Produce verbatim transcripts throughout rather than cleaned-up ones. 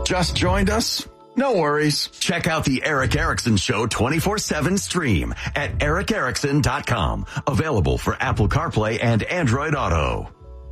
Just joined us? No worries. Check out the Eric Erickson Show twenty-four seven stream at eric erickson dot com. Available for Apple CarPlay and Android Auto.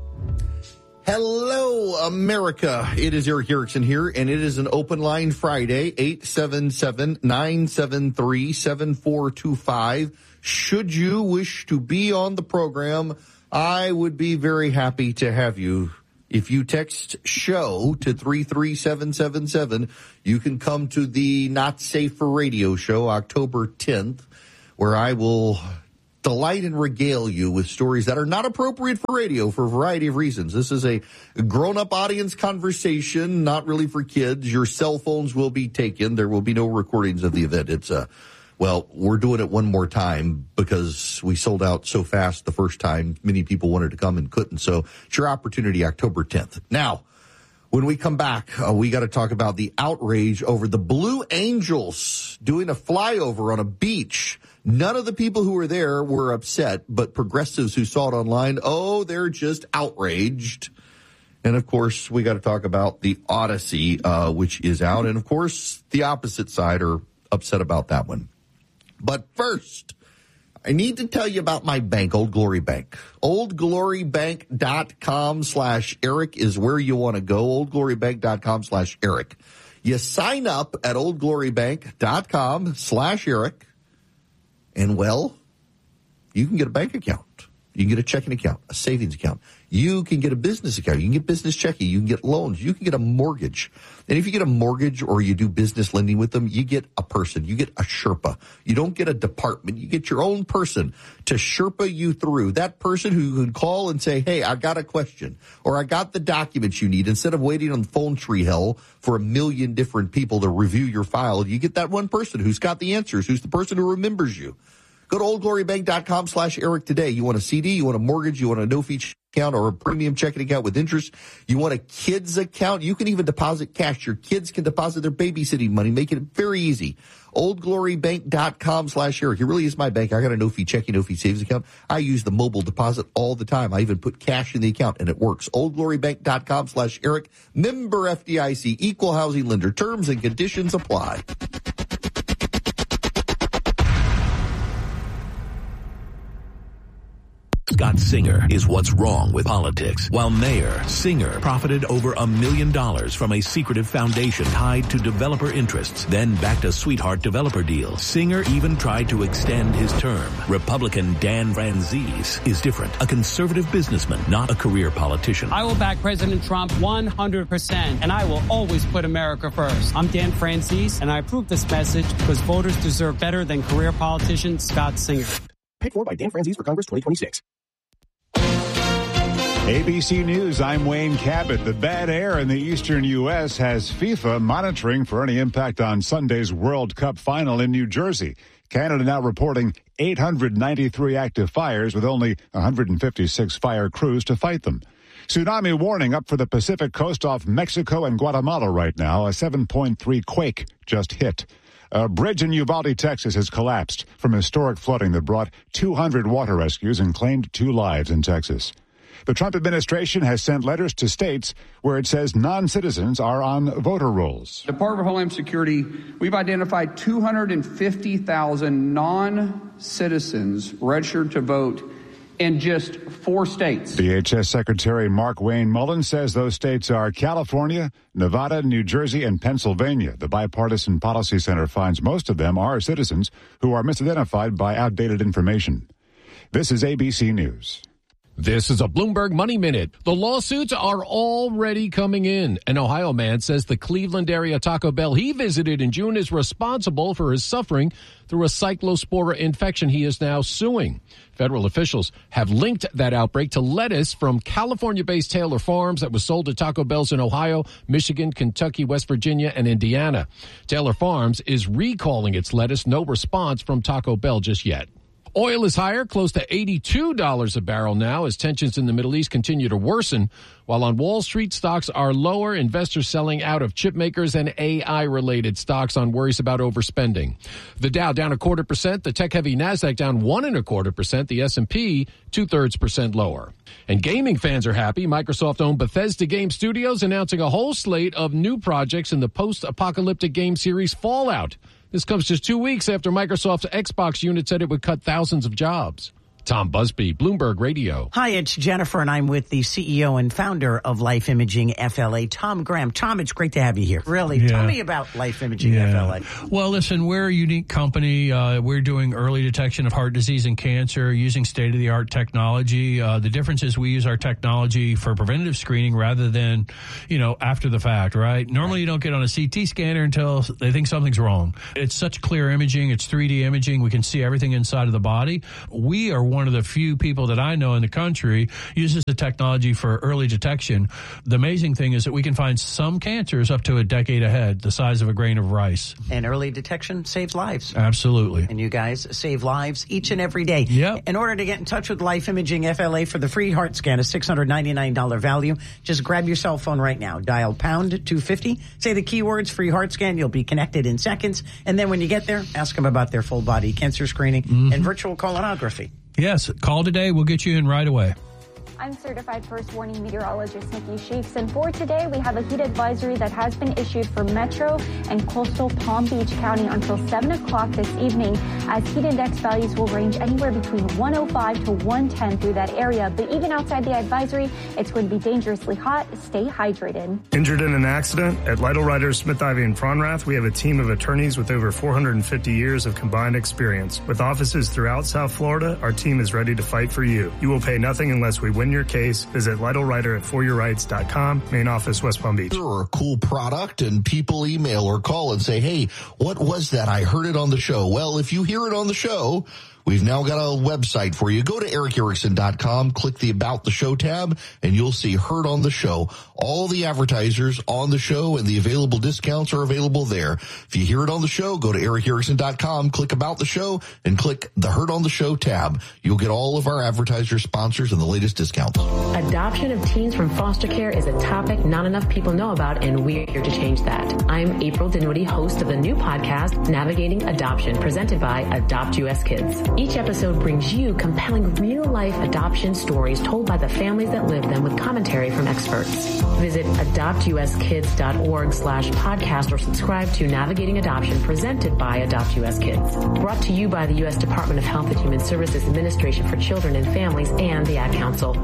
Hello, America. It is Eric Erickson here, and it is an open line Friday, eight seven seven, nine seven three, seven four two five. Should you wish to be on the program, I would be very happy to have you. If you text SHOW to three three seven seven seven, you can come to the Not Safe for Radio show October tenth, where I will delight and regale you with stories that are not appropriate for radio for a variety of reasons. This is a grown-up audience conversation, not really for kids. Your cell phones will be taken. There will be no recordings of the event. It's a Well, we're doing it one more time because we sold out so fast the first time. Many people wanted to come and couldn't. So it's your opportunity October tenth. Now, when we come back, uh, we got to talk about the outrage over the Blue Angels doing a flyover on a beach. None of the people who were there were upset, but progressives who saw it online, oh, they're just outraged. And, of course, we got to talk about the Odyssey, uh, which is out. And, of course, the opposite side are upset about that one. But first, I need to tell you about my bank, Old Glory Bank. oldglorybank.com slash Eric is where you want to go, oldglorybank.com slash Eric. You sign up at oldglorybank.com slash Eric, and, well, you can get a bank account. You can get a checking account, a savings account. You can get a business account. You can get business checking. You can get loans. You can get a mortgage. And if you get a mortgage or you do business lending with them, you get a person. You get a Sherpa. You don't get a department. You get your own person to Sherpa you through. That person who can call and say, hey, I got a question, or I got the documents you need. Instead of waiting on phone tree hell for a million different people to review your file, you get that one person who's got the answers, who's the person who remembers you. Go to oldglorybank.com slash Eric today. You want a C D, you want a mortgage, you want a no-fee account or a premium checking account with interest. You want a kids account. You can even deposit cash. Your kids can deposit their babysitting money, making it very easy. oldglorybank.com slash Eric. It really is my bank. I got a no-fee checking, no-fee savings account. I use the mobile deposit all the time. I even put cash in the account, and it works. oldglorybank.com slash Eric. Member F D I C, equal housing lender. Terms and conditions apply. Scott Singer is what's wrong with politics. While mayor, Singer profited over a million dollars from a secretive foundation tied to developer interests, then backed a sweetheart developer deal. Singer even tried to extend his term. Republican Dan Franzese is different. A conservative businessman, not a career politician. I will back President Trump one hundred percent, and I will always put America first. I'm Dan Franzese, and I approve this message because voters deserve better than career politician Scott Singer. Paid for by Dan Franzese for Congress twenty twenty-six. A B C News, I'm Wayne Cabot. The bad air in the eastern U S has FIFA monitoring for any impact on Sunday's World Cup final in New Jersey. Canada now reporting eight hundred ninety-three active fires with only one hundred fifty-six fire crews to fight them. Tsunami warning up for the Pacific coast off Mexico and Guatemala right now. A seven point three quake just hit. A bridge in Uvalde, Texas has collapsed from historic flooding that brought two hundred water rescues and claimed two lives in Texas. The Trump administration has sent letters to states where it says non-citizens are on voter rolls. Department of Homeland Security, we've identified two hundred fifty thousand non-citizens registered to vote in just four states. D H S Secretary Mark Wayne Mullen says those states are California, Nevada, New Jersey, and Pennsylvania. The Bipartisan Policy Center finds most of them are citizens who are misidentified by outdated information. This is A B C News. This is a Bloomberg Money Minute. The lawsuits are already coming in. An Ohio man says the Cleveland area Taco Bell he visited in June is responsible for his suffering through a cyclospora infection he is now suing. Federal officials have linked that outbreak to lettuce from California-based Taylor Farms that was sold to Taco Bells in Ohio, Michigan, Kentucky, West Virginia, and Indiana. Taylor Farms is recalling its lettuce. No response from Taco Bell just yet. Oil is higher, close to eighty-two dollars a barrel now as tensions in the Middle East continue to worsen. While on Wall Street, stocks are lower, investors selling out of chip makers and A I-related stocks on worries about overspending. The Dow down a quarter percent, the tech-heavy NASDAQ down one and a quarter percent, the S and P two-thirds percent lower. And gaming fans are happy. Microsoft-owned Bethesda Game Studios announcing a whole slate of new projects in the post-apocalyptic game series Fallout. This comes just two weeks after Microsoft's Xbox unit said it would cut thousands of jobs. Tom Busby, Bloomberg Radio. Hi, it's Jennifer, and I'm with the C E O and founder of Life Imaging F L A, Tom Graham. Tom, it's great to have you here. Really, yeah. Tell me about Life Imaging yeah. F L A. Well, listen, we're a unique company. Uh, we're doing early detection of heart disease and cancer using state-of-the-art technology. Uh, the difference is we use our technology for preventative screening rather than, you know, after the fact, right? Normally, you don't get on a C T scanner until they think something's wrong. It's such clear imaging. It's three D imaging. We can see everything inside of the body. We are one of the few people that I know in the country uses the technology for early detection. The amazing thing is that we can find some cancers up to a decade ahead, the size of a grain of rice. And early detection saves lives. Absolutely. And you guys save lives each and every day. Yep. In order to get in touch with Life Imaging F L A for the free heart scan, a six hundred ninety-nine dollars value, just grab your cell phone right now. Dial pound two fifty. Say the keywords free heart scan. You'll be connected in seconds. And then when you get there, ask them about their full body cancer screening mm-hmm. and virtual colonography. Yes, call today. We'll get you in right away. I'm certified first warning meteorologist Nikki Sheeks, and for today we have a heat advisory that has been issued for Metro and coastal Palm Beach County until seven o'clock this evening, as heat index values will range anywhere between one oh five to one ten through that area. But even outside the advisory, it's going to be dangerously hot. Stay hydrated. Injured in an accident? At Lytle Riders, Smith Ivy and Fronrath, we have a team of attorneys with over four hundred fifty years of combined experience. With offices throughout South Florida, our team is ready to fight for you. You will pay nothing unless we win your case. Visit Lytle Rider at for your rights dot com, main office, West Palm Beach. Or a cool product and people email or call and say, hey, what was that? I heard it on the show. Well, if you hear it on the show, we've now got a website for you. Go to eric erickson dot com, click the About the Show tab, and you'll see Heard on the Show. All the advertisers on the show and the available discounts are available there. If you hear it on the show, go to eric erickson dot com, click About the Show, and click the Heard on the Show tab. You'll get all of our advertiser sponsors and the latest discounts. Adoption of teens from foster care is a topic not enough people know about, and we're here to change that. I'm April Dinwiddie, host of the new podcast, Navigating Adoption, presented by Adopt U S Kids. Each episode brings you compelling real-life adoption stories told by the families that live them with commentary from experts. Visit adopt u s kids dot org slash podcast or subscribe to Navigating Adoption presented by Adopt U S Kids. Brought to you by the U S Department of Health and Human Services Administration for Children and Families and the Ad Council.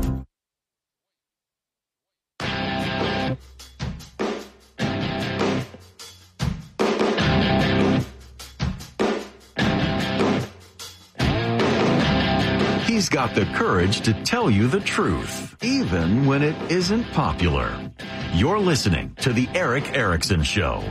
He's got the courage to tell you the truth, even when it isn't popular. You're listening to The Eric Erickson Show.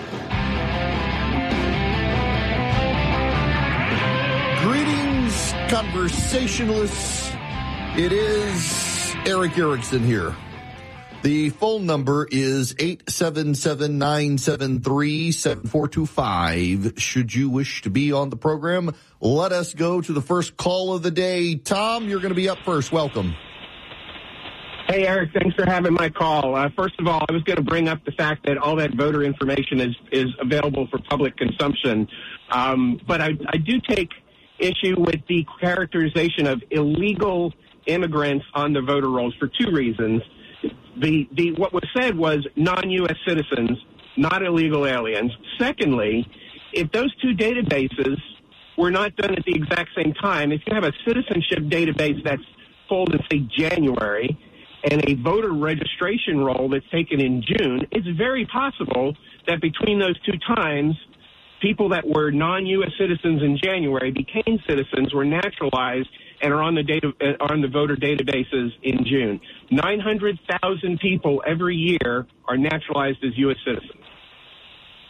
Greetings, conversationalists. It is Eric Erickson here. The phone number is eight seven seven, nine seven three, seven four two five. Should you wish to be on the program, let us go to the first call of the day. Tom, you're going to be up first. Welcome. Hey, Eric, thanks for having my call. Uh, first of all, I was going to bring up the fact that all that voter information is, is available for public consumption. Um, but I, I do take issue with the characterization of illegal immigrants on the voter rolls for two reasons. The, the what was said was non-U S citizens, not illegal aliens. Secondly, if those two databases were not done at the exact same time, if you have a citizenship database that's pulled in, say, January, and a voter registration roll that's taken in June, it's very possible that between those two times, people that were non-U S citizens in January became citizens, were naturalized, and are on the data are on the voter databases in June. nine hundred thousand people every year are naturalized as U S citizens.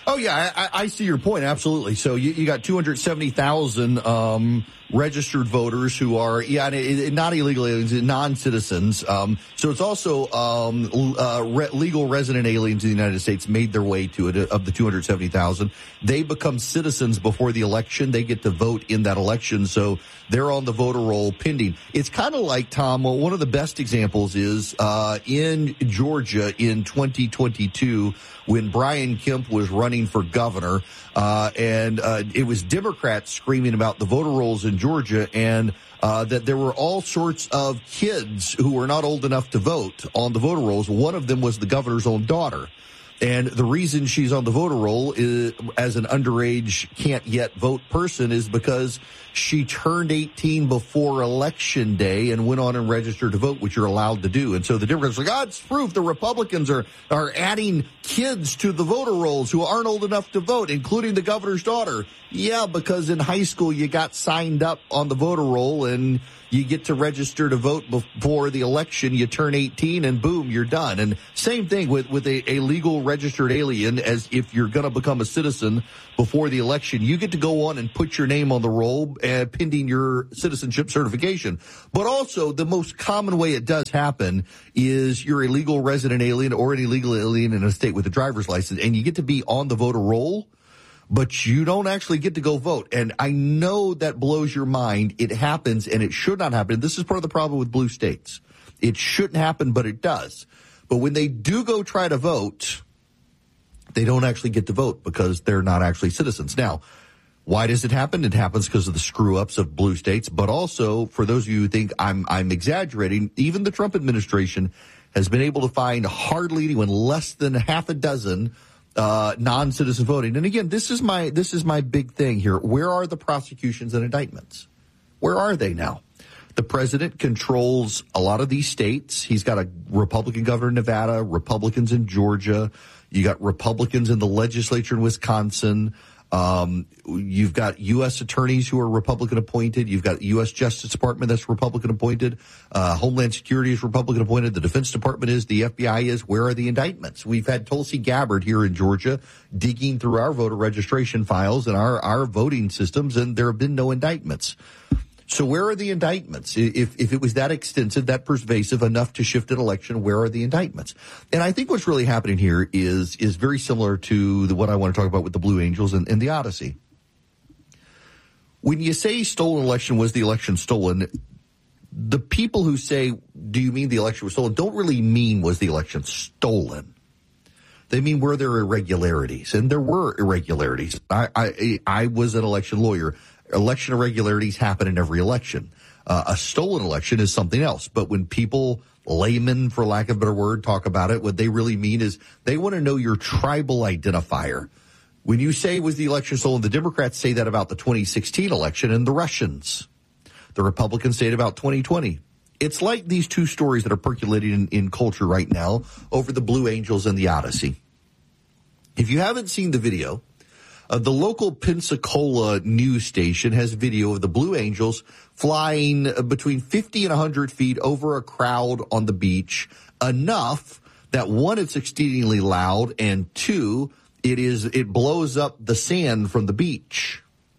Oh, yeah, I, I see your point. Absolutely. So you, you got two hundred seventy thousand um, registered voters who are, yeah, not illegal aliens, non-citizens. Um, so it's also um, uh, re- legal resident aliens in the United States made their way to it. Of the two hundred seventy thousand, they become citizens before the election. They get to vote in that election. So they're on the voter roll pending. It's kind of like, Tom, well, one of the best examples is uh, in Georgia in twenty twenty-two when Brian Kemp was running for governor, uh, and uh, it was Democrats screaming about the voter rolls in Georgia, and uh, that there were all sorts of kids who were not old enough to vote on the voter rolls. One of them was the governor's own daughter. And the reason she's on the voter roll is, as an underage can't yet vote person, is because she turned eighteen before election day and went on and registered to vote, which you're allowed to do. And so the Democrats are like, oh, it's proof the Republicans are, are adding kids to the voter rolls who aren't old enough to vote, including the governor's daughter. Yeah, because in high school you got signed up on the voter roll and you get to register to vote before the election. You turn eighteen and boom, you're done. And same thing with, with a, a legal registered alien, as if you're going to become a citizen before the election, you get to go on and put your name on the roll uh, pending your citizenship certification. But also the most common way it does happen is you're a legal resident alien or an illegal alien in a state with a driver's license, and you get to be on the voter roll, but you don't actually get to go vote. And I know that blows your mind. It happens, and it should not happen. This is part of the problem with blue states. It shouldn't happen, but it does. But when they do go try to vote, they don't actually get to vote because they're not actually citizens. Now, why does it happen? It happens because of the screw-ups of blue states, but also, for those of you who think I'm I'm exaggerating, even the Trump administration has been able to find hardly anyone, less than half a dozen Uh, non-citizen voting. And again, this is my this is my big thing here. Where are the prosecutions and indictments? Where are they now? The president controls a lot of these states. He's got a Republican governor in Nevada, Republicans in Georgia. You got Republicans in the legislature in Wisconsin. Um, you've got U S attorneys who are Republican appointed. You've got U S Justice Department that's Republican appointed. Uh, Homeland Security is Republican appointed. The Defense Department is. The F B I is. Where are the indictments? We've had Tulsi Gabbard here in Georgia digging through our voter registration files and our, our voting systems, and there have been no indictments. So where are the indictments? If if it was that extensive, that pervasive enough to shift an election, where are the indictments? And I think what's really happening here is is very similar to the, what I want to talk about with the Blue Angels and, and the Odyssey. When you say stolen election, was the election stolen? The people who say, do you mean the election was stolen, don't really mean was the election stolen. They mean, were there irregularities? And there were irregularities. I I, I was an election lawyer. Election irregularities happen in every election. Uh, a stolen election is something else. But when people, laymen, for lack of a better word, talk about it, what they really mean is they want to know your tribal identifier. When you say was the election stolen, the Democrats say that about the twenty sixteen election and the Russians. The Republicans say it about twenty twenty. It's like these two stories that are percolating in, in culture right now over the Blue Angels and the Odyssey. If you haven't seen the video, Uh, the local Pensacola news station has video of the Blue Angels flying between fifty and one hundred feet over a crowd on the beach, enough that, one, it's exceedingly loud, and two, it is it blows up the sand from the beach.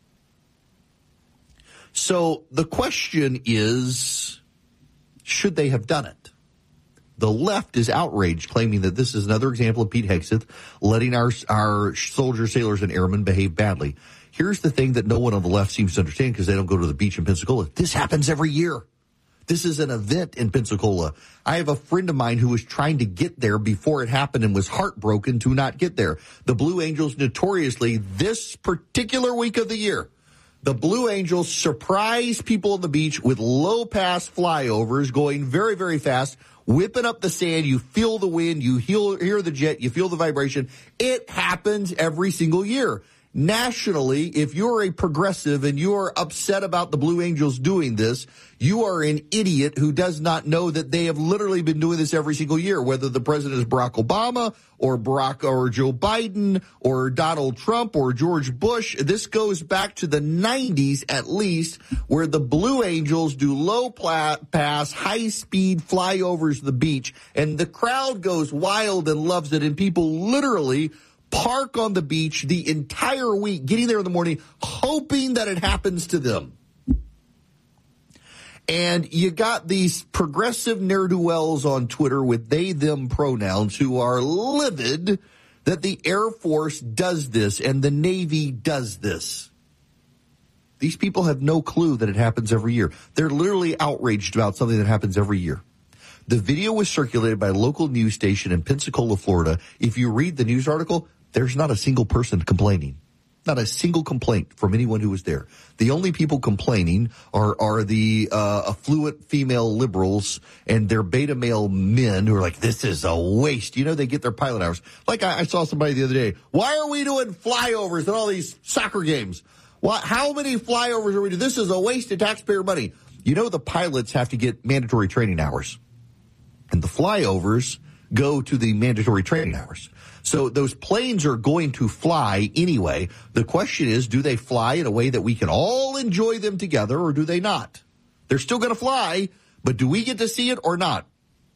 So the question is, should they have done it? The left is outraged, claiming that this is another example of Pete Hegseth letting our our soldiers, sailors, and airmen behave badly. Here's the thing that no one on the left seems to understand, because they don't go to the beach in Pensacola. This happens every year. This is an event in Pensacola. I have a friend of mine who was trying to get there before it happened and was heartbroken to not get there. The Blue Angels, notoriously, this particular week of the year, the Blue Angels surprise people on the beach with low-pass flyovers going very, very fast, whipping up the sand. You feel the wind, you hear the jet, you feel the vibration. It happens every single year. Nationally, if you're a progressive and you're upset about the Blue Angels doing this, you are an idiot who does not know that they have literally been doing this every single year, whether the president is Barack Obama or Barack or Joe Biden or Donald Trump or George Bush. This goes back to the nineties at least, where the Blue Angels do low pass, high speed flyovers the beach, and the crowd goes wild and loves it, and people literally park on the beach the entire week, getting there in the morning, hoping that it happens to them. And you got these progressive ne'er-do-wells on Twitter with they, them pronouns who are livid that the Air Force does this and the Navy does this. These people have no clue that it happens every year. They're literally outraged about something that happens every year. The video was circulated by a local news station in Pensacola, Florida. If you read the news article, there's not a single person complaining. Not a single complaint from anyone who was there. The only people complaining are are the uh, affluent female liberals and their beta male men who are like, this is a waste. You know, they get their pilot hours. Like I, I saw somebody the other day. Why are we doing flyovers at all these soccer games? What? How many flyovers are we doing? This is a waste of taxpayer money. You know, the pilots have to get mandatory training hours. And the flyovers go to the mandatory training hours. So those planes are going to fly anyway. The question is, do they fly in a way that we can all enjoy them together, or do they not? They're still going to fly, but do we get to see it or not?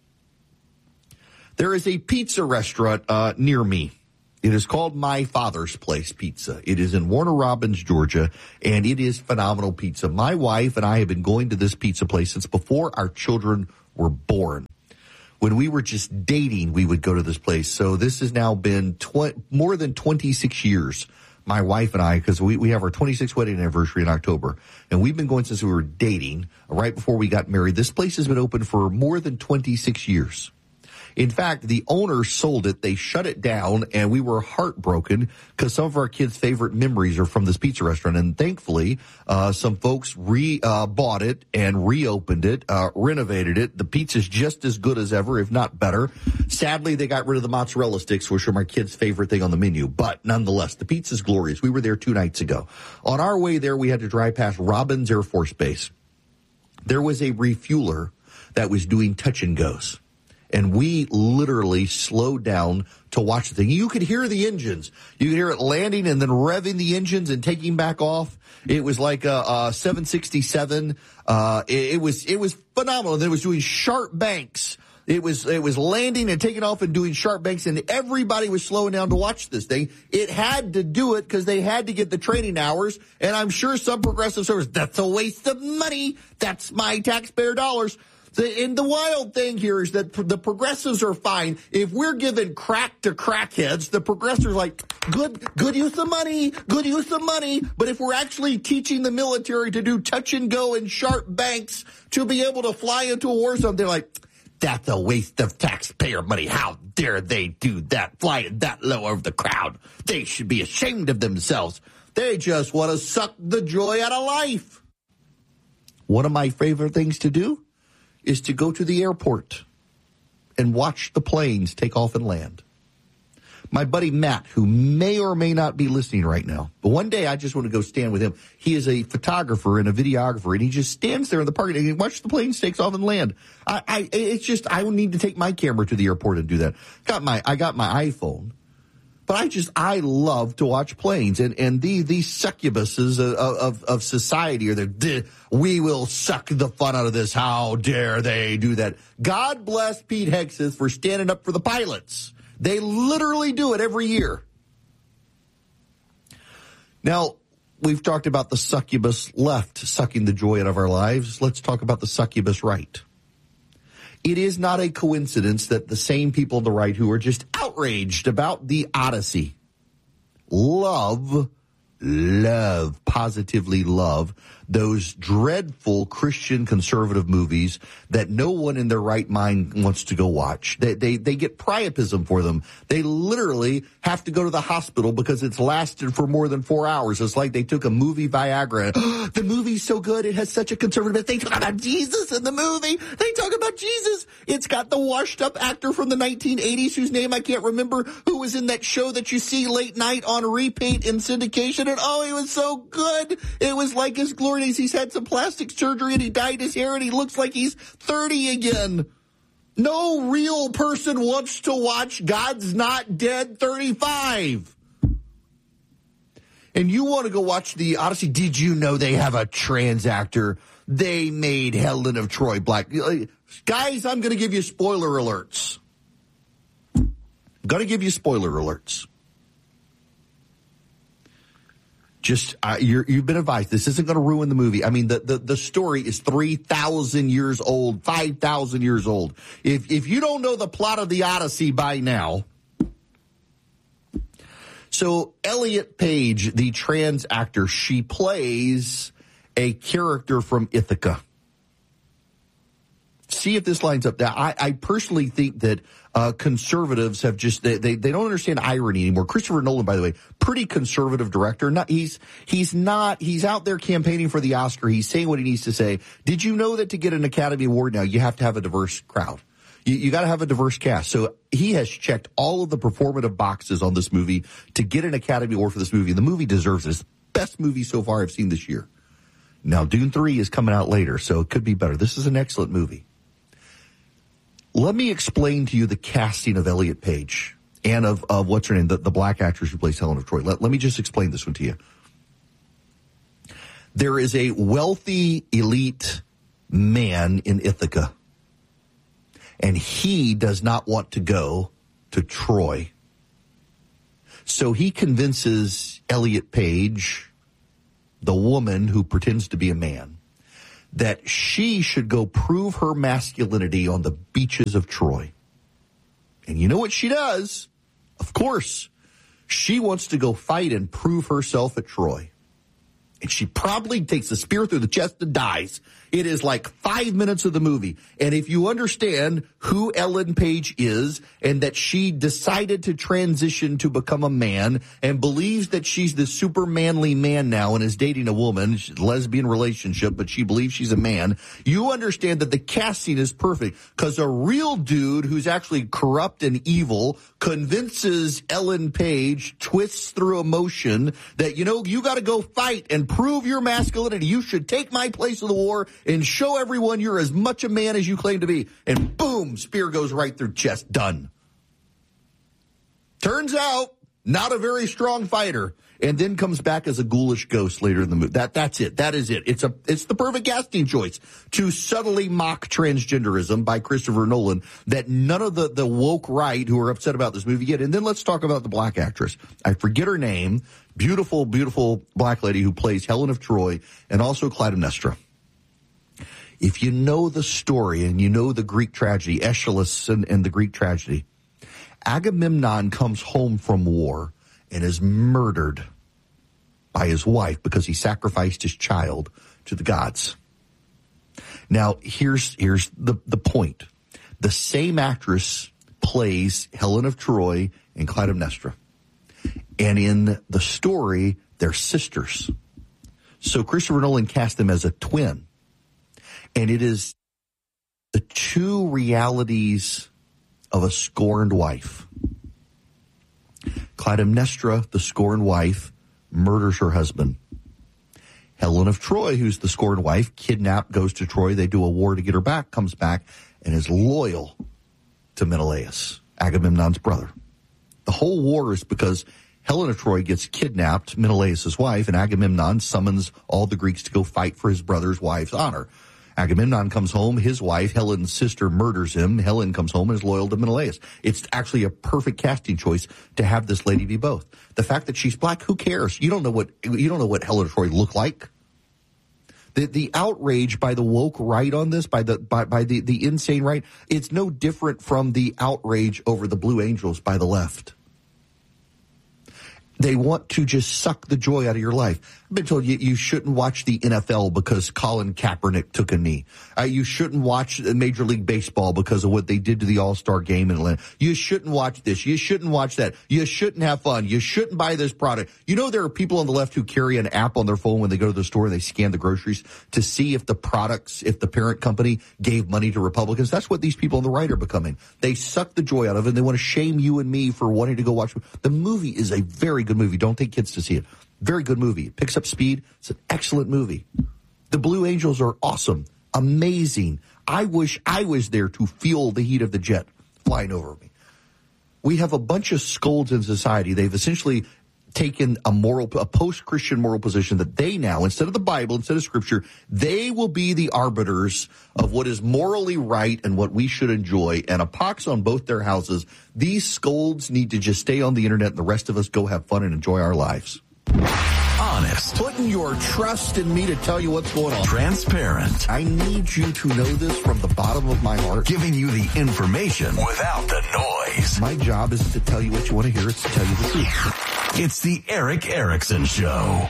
There is a pizza restaurant uh, near me. It is called My Father's Place Pizza. It is in Warner Robins, Georgia, and it is phenomenal pizza. My wife and I have been going to this pizza place since before our children were born. When we were just dating, we would go to this place. So this has now been tw- more than twenty-six years, my wife and I, because we, we have our twenty-sixth wedding anniversary in October. And we've been going since we were dating, right before we got married. This place has been open for more than twenty-six years. In fact, the owner sold it. They shut it down, and we were heartbroken because some of our kids' favorite memories are from this pizza restaurant. And thankfully, uh, some folks re uh, bought it and reopened it, uh, renovated it. The pizza's just as good as ever, if not better. Sadly, they got rid of the mozzarella sticks, which are my kids' favorite thing on the menu. But nonetheless, the pizza's glorious. We were there two nights ago. On our way there, we had to drive past Robins Air Force Base. There was a refueler that was doing touch and goes. And we literally slowed down to watch the thing. You could hear the engines. You could hear it landing and then revving the engines and taking back off. It was like a, a seven sixty-seven. Uh, it, it was, it was phenomenal. And it was doing sharp banks. It was, it was landing and taking off and doing sharp banks, and everybody was slowing down to watch this thing. It had to do it because they had to get the training hours. And I'm sure some progressive service, that's a waste of money. That's my taxpayer dollars. The, and the wild thing here is that the progressives are fine. If we're giving crack to crackheads, the progressives are like, good, good use of money, good use of money. But if we're actually teaching the military to do touch and go and sharp banks to be able to fly into a war zone, they're like, that's a waste of taxpayer money. How dare they do that, fly it that low over the crowd? They should be ashamed of themselves. They just want to suck the joy out of life. One of my favorite things to do is to go to the airport and watch the planes take off and land. My buddy Matt, who may or may not be listening right now, but one day I just want to go stand with him. He is a photographer and a videographer, and he just stands there in the park and watches the planes take off and land. I, I, it's just, I would need to take my camera to the airport and do that. Got my, I got my iPhone. But I just, I love to watch planes. And, and the, these succubuses of, of, of society are the, we will suck the fun out of this. How dare they do that? God bless Pete Hegseth for standing up for the pilots. They literally do it every year. Now, we've talked about the succubus left sucking the joy out of our lives. Let's talk about the succubus right. It is not a coincidence that the same people on the right who are just outraged about the Odyssey love, love, positively love those dreadful Christian conservative movies that no one in their right mind wants to go watch. They, they, they get priapism for them. They literally have to go to the hospital because it's lasted for more than four hours. It's like they took a movie Viagra. The movie's so good. It has such a conservative. They talk about Jesus in the movie. They talk about Jesus. It's got the washed up actor from the nineteen eighties whose name I can't remember, who was in that show that you see late night on repeat in syndication. And oh, he was so good. It was like his glory. He's had some plastic surgery and he dyed his hair and he looks like he's thirty again. No real person wants to watch God's Not Dead thirty-five. And you want to go watch the Odyssey. Did you know they have a trans actor? They made Helen of Troy black. Guys, I'm going to give you spoiler alerts. I'm going to give you spoiler alerts. Just, uh, you're, you've been advised. This isn't going to ruin the movie. I mean, the, the, the story is three thousand years old, five thousand years old. If, if you don't know the plot of the Odyssey by now. So Elliot Page, the trans actor, she plays a character from Ithaca. See if this lines up. Now, I, I personally think that uh, conservatives have just, they, they, they don't understand irony anymore. Christopher Nolan, by the way, pretty conservative director. Not, he's, he's not, he's out there campaigning for the Oscar. He's saying what he needs to say. Did you know that to get an Academy Award now, you have to have a diverse crowd? You, you got to have a diverse cast. So he has checked all of the performative boxes on this movie to get an Academy Award for this movie. The movie deserves it. It's the best movie so far I've seen this year. Now, Dune three is coming out later, so it could be better. This is an excellent movie. Let me explain to you the casting of Elliot Page and of, of what's her name, the, the black actress who plays Helen of Troy. Let, let me just explain this one to you. There is a wealthy, elite man in Ithaca, and he does not want to go to Troy. So he convinces Elliot Page, the woman who pretends to be a man, that she should go prove her masculinity on the beaches of Troy. And you know what she does? Of course, she wants to go fight and prove herself at Troy. And she probably takes a spear through the chest and dies. It is like five minutes of the movie. And if you understand who Ellen Page is and that she decided to transition to become a man and believes that she's the super manly man now and is dating a woman, she's a lesbian relationship, but she believes she's a man, you understand that the casting is perfect because a real dude who's actually corrupt and evil convinces Ellen Page, twists through emotion that, you know, you got to go fight and prove your masculinity. You should take my place in the war and show everyone you're as much a man as you claim to be. And boom, spear goes right through chest. Done. Turns out, not a very strong fighter. And then comes back as a ghoulish ghost later in the movie. That, that's it. That is it. It's a, it's the perfect casting choice to subtly mock transgenderism by Christopher Nolan that none of the, the woke right who are upset about this movie get. And then let's talk about the black actress. I forget her name. Beautiful, beautiful black lady who plays Helen of Troy and also Clytemnestra. If you know the story and you know the Greek tragedy, Aeschylus and, and the Greek tragedy, Agamemnon comes home from war and is murdered by his wife because he sacrificed his child to the gods. Now, here's here's the, the point. The same actress plays Helen of Troy and Clytemnestra. And in the story, they're sisters. So Christopher Nolan cast them as a twin. And it is the two realities of a scorned wife. Clytemnestra, the scorned wife, murders her husband. Helen of Troy, who's the scorned wife, kidnapped, goes to Troy. They do a war to get her back, comes back, and is loyal to Menelaus, Agamemnon's brother. The whole war is because Helen of Troy gets kidnapped, Menelaus' wife, and Agamemnon summons all the Greeks to go fight for his brother's wife's honor. Agamemnon comes home, his wife, Helen's sister, murders him. Helen comes home and is loyal to Menelaus. It's actually a perfect casting choice to have this lady be both. The fact that she's black, who cares? You don't know what you don't know what Helen of Troy looked like. The the outrage by the woke right on this, by the by, by the, the insane right, it's no different from the outrage over the Blue Angels by the left. They want to just suck the joy out of your life. I've been told you, you shouldn't watch the N F L because Colin Kaepernick took a knee. Uh, you shouldn't watch Major League Baseball because of what they did to the All-Star game in Atlanta. You shouldn't watch this. You shouldn't watch that. You shouldn't have fun. You shouldn't buy this product. You know there are people on the left who carry an app on their phone when they go to the store and they scan the groceries to see if the products, if the parent company gave money to Republicans. That's what these people on the right are becoming. They suck the joy out of it and they want to shame you and me for wanting to go watch. The movie is a very good movie. Don't take kids to see it. Very good movie. It picks up speed. It's an excellent movie. The Blue Angels are awesome. Amazing. I wish I was there to feel the heat of the jet flying over me. We have a bunch of scolds in society. They've essentially taken a moral, a post-Christian moral position that they now, instead of the Bible, instead of Scripture, they will be the arbiters of what is morally right and what we should enjoy, and a pox on both their houses. These scolds need to just stay on the internet and the rest of us go have fun and enjoy our lives. Honest. Putting your trust in me to tell you what's going on. Transparent. I need you to know this from the bottom of my heart. Giving you the information without the noise. My job isn't to tell you what you want to hear. It's to tell you the truth. It's the Eric Erickson Show.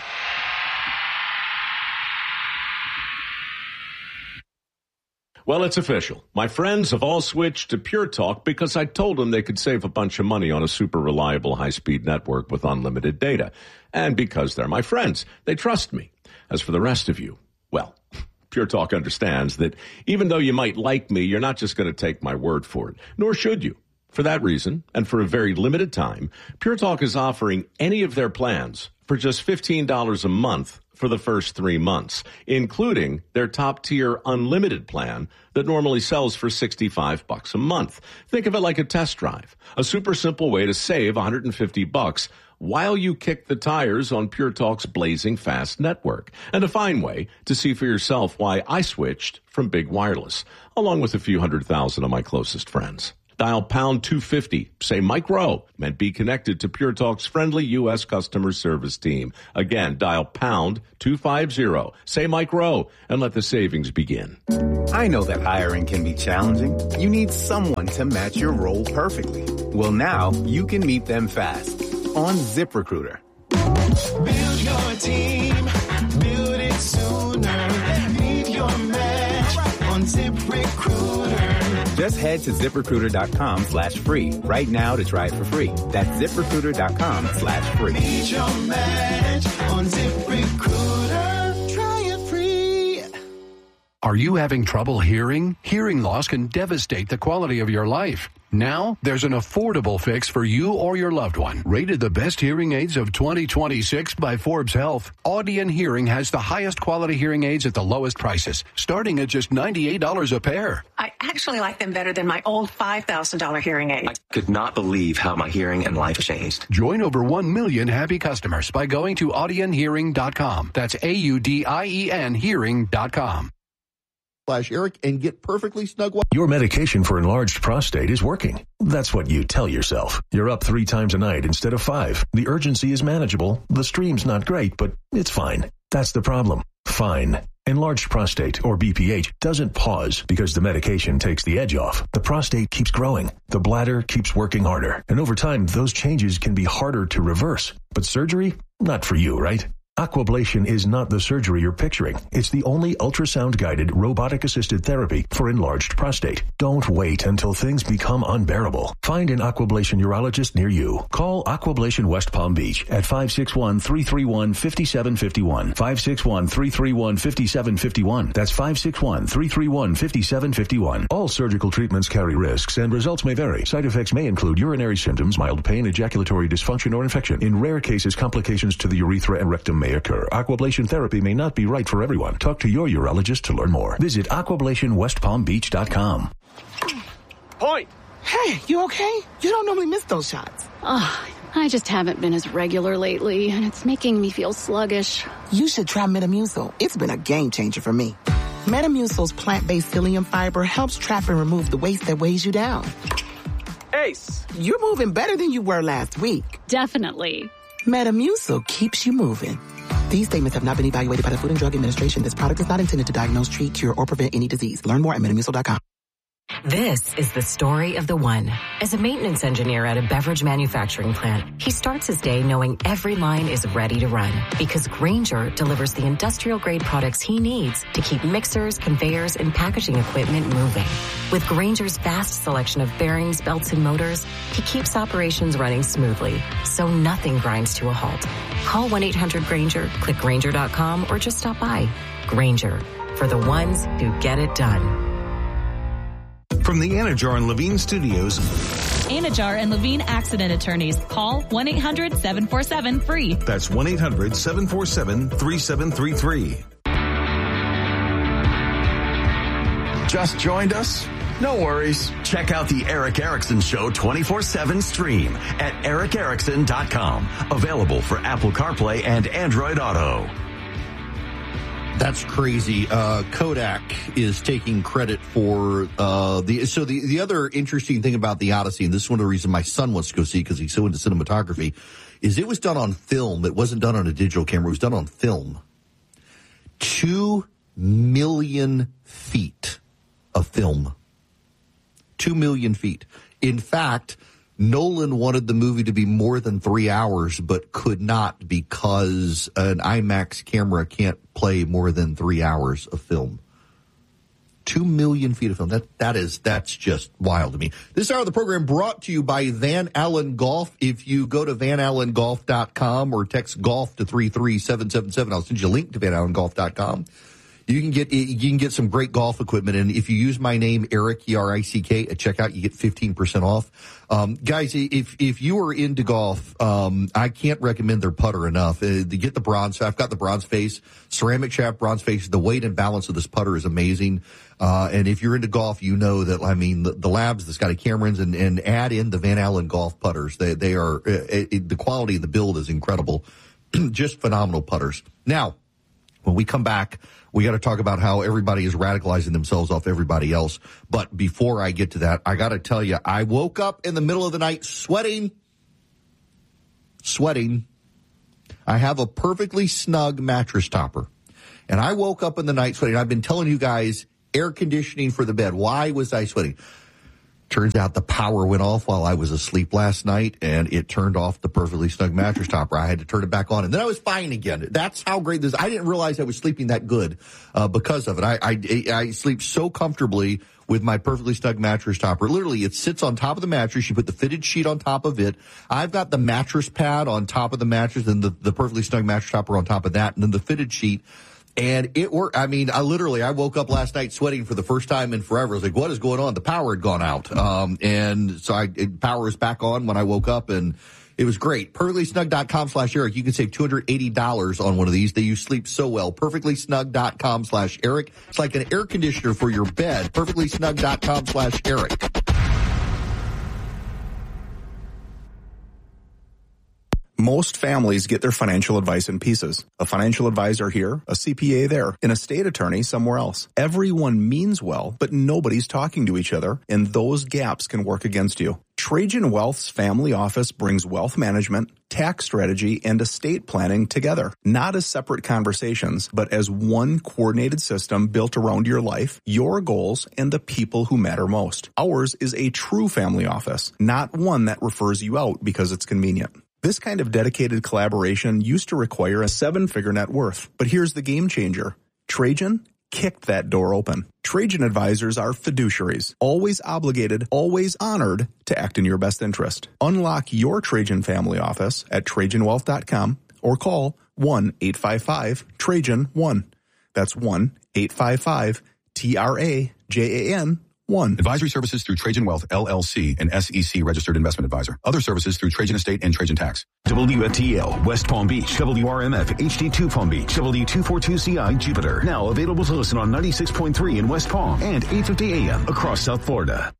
Well, it's official. My friends have all switched to Pure Talk because I told them they could save a bunch of money on a super reliable high-speed network with unlimited data. And because they're my friends, they trust me. As for the rest of you, well, Pure Talk understands that even though you might like me, you're not just going to take my word for it, nor should you. For that reason, and for a very limited time, Pure Talk is offering any of their plans for just fifteen dollars a month for the first three months, including their top-tier unlimited plan that normally sells for sixty-five bucks a month. Think of it like a test drive, a super simple way to save one hundred fifty bucks while you kick the tires on Pure Talk's blazing fast network, and a fine way to see for yourself why I switched from big wireless, along with a few hundred thousand of my closest friends. Dial pound two fifty, say Mike Rowe, and be connected to Pure Talk's friendly U S customer service team. Again, dial pound two fifty, say Mike Rowe, and let the savings begin. I know that hiring can be challenging. You need someone to match your role perfectly. Well, now you can meet them fast on ZipRecruiter. Build your team, build it sooner. Meet your match on ZipRecruiter. Just head to ZipRecruiter.com slash free right now to try it for free. That's ZipRecruiter.com slash free. Meet your match on ZipRecruiter. Try it free. Are you having trouble hearing? Hearing loss can devastate the quality of your life. Now, there's an affordable fix for you or your loved one. Rated the best hearing aids of twenty twenty-six by Forbes Health, Audion Hearing has the highest quality hearing aids at the lowest prices, starting at just ninety-eight dollars a pair. I actually like them better than my old five thousand dollars hearing aid. I could not believe how my hearing and life changed. Join over one million happy customers by going to audion hearing dot com. That's A U D I E N hearing dot com. Slash Eric and get perfectly snug. Your medication for enlarged prostate is working. That's what you tell yourself. You're up three times a night instead of five. The urgency is manageable. The stream's not great, but it's fine. That's the problem. Fine. Enlarged prostate, or B P H, doesn't pause because the medication takes the edge off. The prostate keeps growing. The bladder keeps working harder. And over time, those changes can be harder to reverse. But surgery? Not for you, right? Aquablation is not the surgery you're picturing. It's the only ultrasound-guided, robotic-assisted therapy for enlarged prostate. Don't wait until things become unbearable. Find an Aquablation urologist near you. Call Aquablation West Palm Beach at five six one, three three one, five seven five one. five six one, three three one, five seven five one. That's five six one, three three one, five seven five one. All surgical treatments carry risks, and results may vary. Side effects may include urinary symptoms, mild pain, ejaculatory dysfunction, or infection. In rare cases, complications to the urethra and rectum may occur. Aquablation therapy may not be right for everyone. Talk to your urologist to learn more. Visit aquablation west palm beach dot com. Point! Hey, you okay? You don't normally miss those shots. Oh, I just haven't been as regular lately, and it's making me feel sluggish. You should try Metamucil. It's been a game changer for me. Metamucil's plant-based psyllium fiber helps trap and remove the waste that weighs you down. Ace! You're moving better than you were last week. Definitely. Metamucil keeps you moving. These statements have not been evaluated by the Food and Drug Administration. This product is not intended to diagnose, treat, cure, or prevent any disease. Learn more at metamucil dot com. This is the story of the one. As a maintenance engineer at a beverage manufacturing plant, he starts his day knowing every line is ready to run because Grainger delivers the industrial-grade products he needs to keep mixers, conveyors, and packaging equipment moving. With Grainger's vast selection of bearings, belts, and motors, he keeps operations running smoothly, so nothing grinds to a halt. Call one eight hundred Grainger, click Grainger dot com, or just stop by. Grainger, for the ones who get it done. From the Anajar and Levine Studios. Anajar and Levine Accident Attorneys. Call one eight hundred seven four seven free. That's one eight hundred seven four seven three seven three three. Just joined us? No worries. Check out the Eric Erickson Show twenty-four seven stream at eric erickson dot com. Available for Apple CarPlay and Android Auto. That's crazy. Uh, Kodak is taking credit for uh, the. So the the other interesting thing about the Odyssey, and this is one of the reasons my son wants to go see because he's so into cinematography, is it was done on film. It wasn't done on a digital camera. It was done on film. Two million feet of film. Two million feet. In fact, Nolan wanted the movie to be more than three hours, but could not because an IMAX camera can't play more than three hours of film. Two million feet of film. That that is that's just wild to me. This hour of the program brought to you by Van Allen Golf. If you go to van allen golf dot com or text golf to three three seven seven seven, I'll send you a link to van allen golf dot com. You can get you can get some great golf equipment, and if you use my name Eric E R I C K at checkout, you get fifteen percent off. Um, guys, if if you are into golf, um, I can't recommend their putter enough. Uh, to get the bronze, I've got the bronze face, ceramic shaft, bronze face. The weight and balance of this putter is amazing. Uh, and if you're into golf, you know that I mean the, the Labs, the Scotty Camerons, and, and add in the Van Allen golf putters. They they are uh, it, the quality of the build is incredible, just phenomenal putters. Now, when we come back, we got to talk about how everybody is radicalizing themselves off everybody else. But before I get to that, I got to tell you, I woke up in the middle of the night sweating, sweating. I have a perfectly snug mattress topper. And I woke up in the night sweating. I've been telling you guys, air conditioning for the bed. Why was I sweating? Turns out the power went off while I was asleep last night, and it turned off the perfectly snug mattress topper. I had to turn it back on, and then I was fine again. That's how great this is. I didn't realize I was sleeping that good uh, because of it. I, I, I sleep so comfortably with my perfectly snug mattress topper. Literally, it sits on top of the mattress. You put the fitted sheet on top of it. I've got the mattress pad on top of the mattress and the, the perfectly snug mattress topper on top of that, and then the fitted sheet. And it worked. I mean, I literally, I woke up last night sweating for the first time in forever. I was like, what is going on? The power had gone out. Um, and so I, it, power is back on when I woke up, and it was great. perfectly snug dot com slash Eric. You can save two hundred eighty dollars on one of these. They use sleep so well. perfectly snug dot com slash Eric. It's like an air conditioner for your bed. perfectly snug dot com slash Eric. Most families get their financial advice in pieces. A financial advisor here, a C P A there, an estate attorney somewhere else. Everyone means well, but nobody's talking to each other, and those gaps can work against you. Trajan Wealth's family office brings wealth management, tax strategy, and estate planning together, not as separate conversations, but as one coordinated system built around your life, your goals, and the people who matter most. Ours is a true family office, not one that refers you out because it's convenient. This kind of dedicated collaboration used to require a seven-figure net worth, but here's the game changer. Trajan kicked that door open. Trajan advisors are fiduciaries, always obligated, always honored to act in your best interest. Unlock your Trajan family office at trajan wealth dot com or call one eight five five Trajan one. That's one eight five five T R A J A N one. Advisory services through Trajan Wealth, L L C, an S E C registered investment advisor. Other services through Trajan Estate and Trajan Tax. W F T L, West Palm Beach. W R M F, H D two Palm Beach. W two forty-two C I, Jupiter. Now available to listen on ninety-six point three in West Palm and eight fifty A M across South Florida.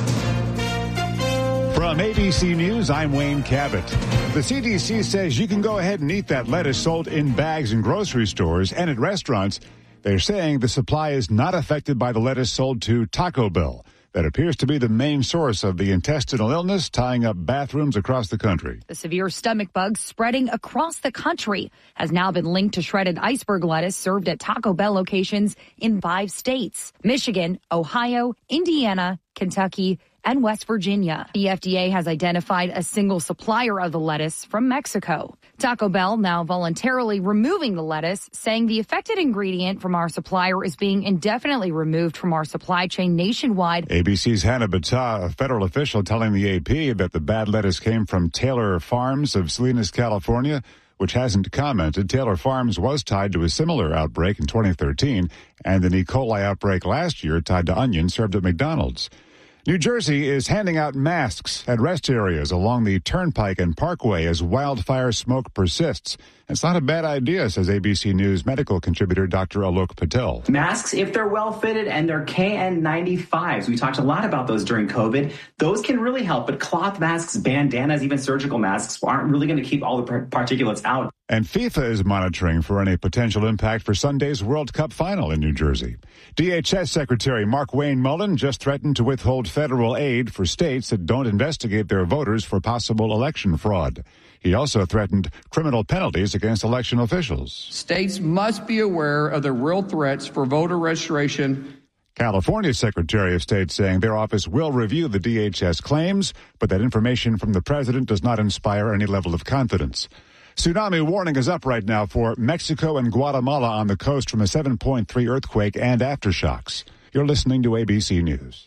From A B C News, I'm Wayne Cabot. The C D C says you can go ahead and eat that lettuce sold in bags in grocery stores and at restaurants. They're saying the supply is not affected by the lettuce sold to Taco Bell. That appears to be the main source of the intestinal illness tying up bathrooms across the country. The severe stomach bug spreading across the country has now been linked to shredded iceberg lettuce served at Taco Bell locations in five states: Michigan, Ohio, Indiana, Kentucky, and West Virginia. The F D A has identified a single supplier of the lettuce from Mexico. Taco Bell now voluntarily removing the lettuce, saying the affected ingredient from our supplier is being indefinitely removed from our supply chain nationwide. A B C's Hannah Battah, a federal official, telling the A P that the bad lettuce came from Taylor Farms of Salinas, California, which hasn't commented. Taylor Farms was tied to a similar outbreak in twenty thirteen and an E. coli outbreak last year tied to onions served at McDonald's. New Jersey is handing out masks at rest areas along the Turnpike and Parkway as wildfire smoke persists. It's not a bad idea, says A B C News medical contributor Doctor Alok Patel. Masks, if they're well fitted and they're K N ninety-fives, we talked a lot about those during COVID, those can really help. But cloth masks, bandanas, even surgical masks aren't really going to keep all the particulates out. And FIFA is monitoring for any potential impact for Sunday's World Cup final in New Jersey. D H S Secretary Mark Wayne Mullen just threatened to withhold federal aid for states that don't investigate their voters for possible election fraud. He also threatened criminal penalties against election officials. States must be aware of the real threats for voter registration. California's Secretary of State saying their office will review the D H S claims, but that information from the president does not inspire any level of confidence. Tsunami warning is up right now for Mexico and Guatemala on the coast from a seven point three earthquake and aftershocks. You're listening to A B C News.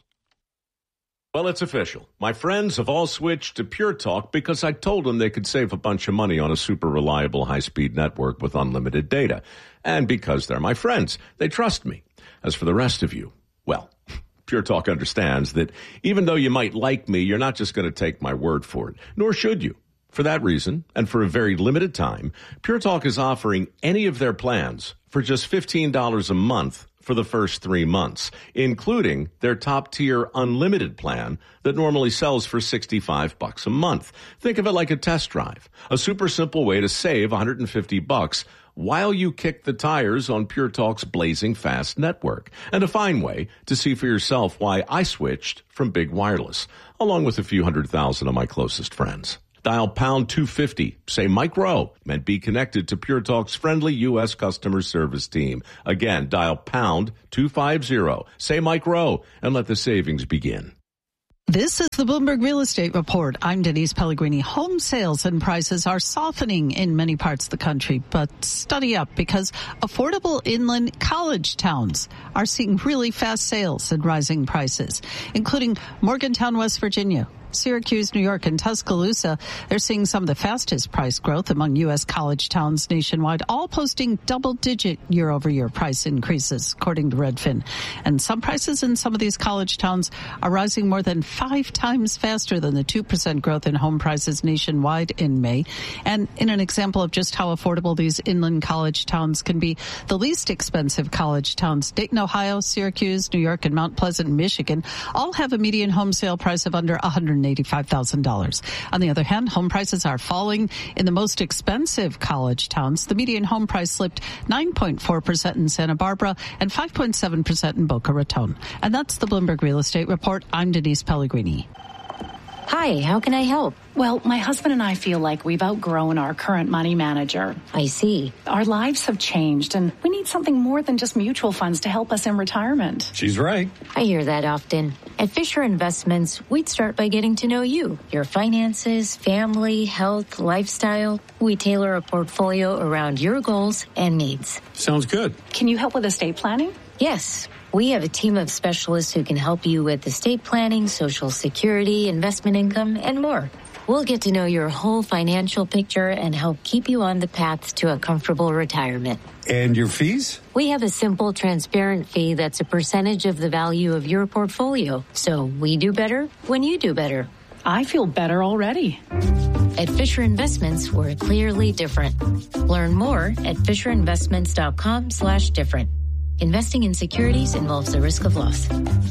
Well, it's official. My friends have all switched to Pure Talk because I told them they could save a bunch of money on a super reliable high-speed network with unlimited data. And because they're my friends, they trust me. As for the rest of you, well, Pure Talk understands that even though you might like me, you're not just going to take my word for it, nor should you. For that reason, and for a very limited time, Pure Talk is offering any of their plans for just fifteen dollars a month for the first three months, including their top-tier unlimited plan that normally sells for sixty-five bucks a month. Think of it like a test drive, a super simple way to save one hundred fifty bucks while you kick the tires on Pure Talk's blazing fast network, and a fine way to see for yourself why I switched from big wireless, along with a few hundred thousand of my closest friends. Dial pound two fifty, say Mike Rowe, and be connected to Pure Talk's friendly U S customer service team. Again, dial pound two fifty, say Mike Rowe, and let the savings begin. This is the Bloomberg Real Estate Report. I'm Denise Pellegrini. Home sales and prices are softening in many parts of the country, but study up because affordable inland college towns are seeing really fast sales and rising prices, including Morgantown, West Virginia, Syracuse, New York, and Tuscaloosa. They're seeing some of the fastest price growth among U S college towns nationwide, all posting double-digit year-over-year price increases, according to Redfin. And some prices in some of these college towns are rising more than five times faster than the two percent growth in home prices nationwide in May. And in an example of just how affordable these inland college towns can be, the least expensive college towns, Dayton, Ohio, Syracuse, New York, and Mount Pleasant, Michigan, all have a median home sale price of under one hundred eighty-five thousand dollars. On the other hand, home prices are falling in the most expensive college towns. The median home price slipped nine point four percent in Santa Barbara and five point seven percent in Boca Raton. And that's the Bloomberg Real Estate Report. I'm Denise Pellegrini. Hi, how can I help? Well, my husband and I feel like we've outgrown our current money manager. I see. Our lives have changed, and we need something more than just mutual funds to help us in retirement. She's right. I hear that often. At Fisher Investments, we'd start by getting to know you, your finances, family, health, lifestyle. We tailor a portfolio around your goals and needs. Sounds good. Can you help with estate planning? Yes. We have a team of specialists who can help you with estate planning, Social Security, investment income, and more. We'll get to know your whole financial picture and help keep you on the path to a comfortable retirement. And your fees? We have a simple, transparent fee that's a percentage of the value of your portfolio. So we do better when you do better. I feel better already. At Fisher Investments, we're clearly different. Learn more at FisherInvestments.com slash different. Investing in securities involves the risk of loss.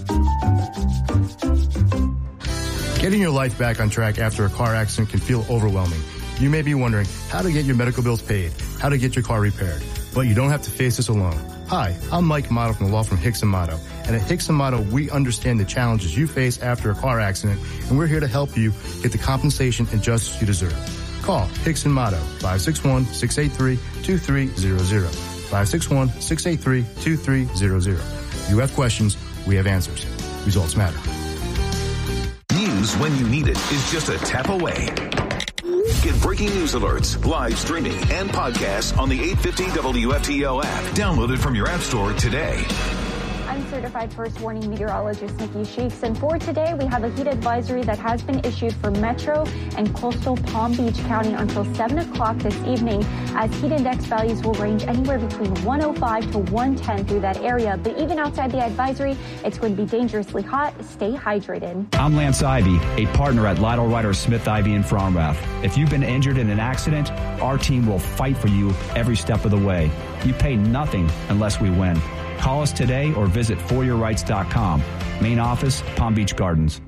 Getting your life back on track after a car accident can feel overwhelming. You may be wondering how to get your medical bills paid, how to get your car repaired, but you don't have to face this alone. Hi, I'm Mike Amato from the law firm Hicks and Amato, and at Hicks and Amato, we understand the challenges you face after a car accident, and we're here to help you get the compensation and justice you deserve. Call Hicks and Amato, five six one, six eight three, two three zero zero. five six one, six eight three, two three zero zero. You have questions, we have answers. Results matter. News when you need it is just a tap away. Get breaking news alerts, live streaming, and podcasts on the eight fifty W F T L app. Download it from your app store today. I'm so certified first warning meteorologist Nikki Shakes. And for today, we have a heat advisory that has been issued for Metro and coastal Palm Beach County until seven o'clock this evening, as heat index values will range anywhere between one oh five to one ten through that area. But even outside the advisory, it's going to be dangerously hot. Stay hydrated. I'm Lance Ivy, a partner at Lytle Ryder Smith Ivy in Fromrath. If you've been injured in an accident, our team will fight for you every step of the way. You pay nothing unless we win. Call us today or visit for your rights dot com. Main office, Palm Beach Gardens.